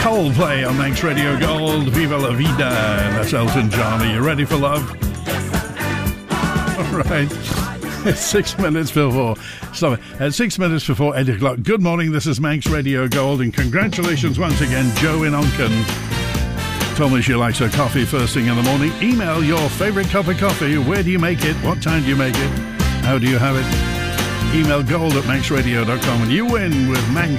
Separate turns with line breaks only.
Coldplay on Manx Radio Gold. Viva la vida. That's Elton John. Are you ready for love? All right. It's 6 minutes before. Stop it. At 6 minutes before 8 o'clock. Good morning. This is Manx Radio Gold, and congratulations once again, Joe in Onken. Told me she likes her coffee first thing in the morning. Email your favourite cup of coffee. Where do you make it? What time do you make it? How do you have it? Email gold@manxradio.com and you win with Manx